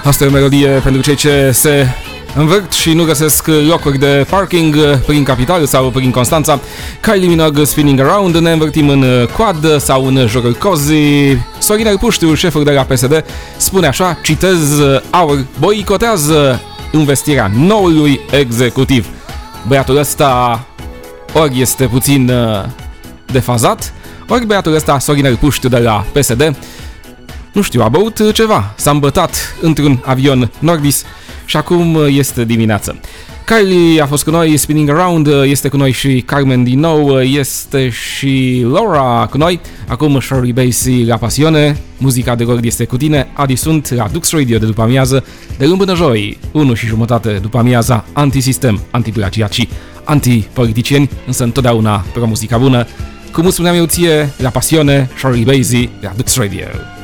Asta e o melodie pentru cei ce se învârt și nu găsesc locuri de parking prin capital sau prin Constanța. Kylie Minogue, Spinning Around. Ne învârtim în quad sau în jurul cozii. Sorin Arpuștiu, șeful de la PSD, spune așa, citez, AUR boicotează investirea noului executiv. Băiatul ăsta ori este puțin defazat, ori băiatul ăsta, Sorin Arpuștiu de la PSD, nu știu, a băut ceva, s-a îmbătat într-un avion Nordis și acum este dimineață. Kylie a fost cu noi, Spinning Around, este cu noi și Carmen din nou, este și Laura cu noi. Acum Shirley Bassey la Pasione, muzica de Gord este cu tine. Adi sunt la Dux Radio de după amiază, de luni până joi, 1:30 după amiaza, antisistem, antiplagiat și antipoliticieni, însă întotdeauna pro muzica bună. Cum îți spuneam eu ție, la Pasione, Shirley Bassey la Dux Radio.